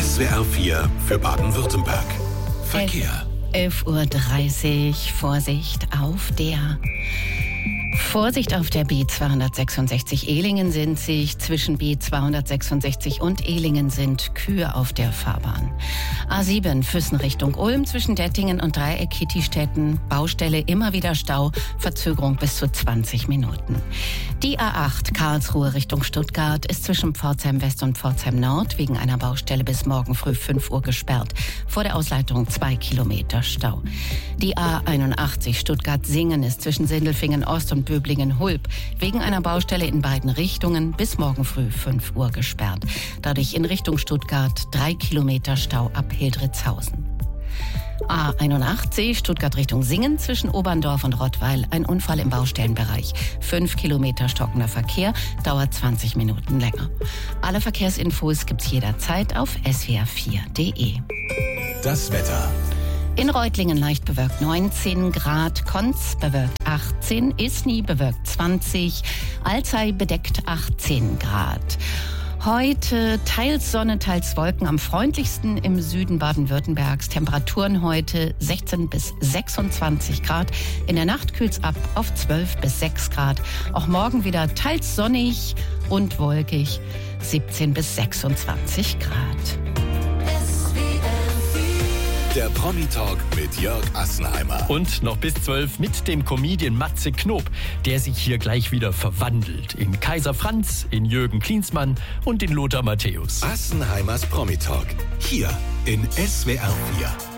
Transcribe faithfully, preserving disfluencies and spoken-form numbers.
S W R vier für Baden-Württemberg. Verkehr. elf Uhr dreißig, Vorsicht auf der... Vorsicht auf der B zweihundertsechsundsechzig. Ehlingen sind sich. Zwischen B zweihundertsechsundsechzig und Ehlingen sind Kühe auf der Fahrbahn. A sieben, Füssen Richtung Ulm zwischen Dettingen und Dreieck Kittistetten. Baustelle, immer wieder Stau. Verzögerung bis zu zwanzig Minuten. Die A acht, Karlsruhe Richtung Stuttgart, ist zwischen Pforzheim West und Pforzheim Nord wegen einer Baustelle bis morgen früh fünf Uhr gesperrt. Vor der Ausleitung zwei Kilometer Stau. Die A einundachtzig, Stuttgart-Singen, ist zwischen Sindelfingen Ost und Böblingen-Hulb wegen einer Baustelle in beiden Richtungen bis morgen früh fünf Uhr gesperrt. Dadurch in Richtung Stuttgart drei Kilometer Stau ab Hildritzhausen. A einundachtzig, Stuttgart Richtung Singen zwischen Oberndorf und Rottweil. Ein Unfall im Baustellenbereich. Fünf Kilometer stockender Verkehr, dauert zwanzig Minuten länger. Alle Verkehrsinfos gibt's jederzeit auf S W R vier punkt de. Das Wetter. In Reutlingen leicht bewölkt neunzehn Grad, Konz bewölkt achtzehn, Isny bewölkt zwanzig, Alzey bedeckt achtzehn Grad. Heute teils Sonne, teils Wolken, am freundlichsten im Süden Baden-Württembergs. Temperaturen heute sechzehn bis sechsundzwanzig Grad. In der Nacht kühlt's ab auf zwölf bis sechs Grad. Auch morgen wieder teils sonnig und wolkig, siebzehn bis sechsundzwanzig Grad. Der Promi-Talk mit Jörg Assenheimer. Und noch bis zwölf mit dem Comedian Matze Knob, der sich hier gleich wieder verwandelt. In Kaiser Franz, in Jürgen Klinsmann und in Lothar Matthäus. Assenheimers Promi-Talk. Hier in S W R vier.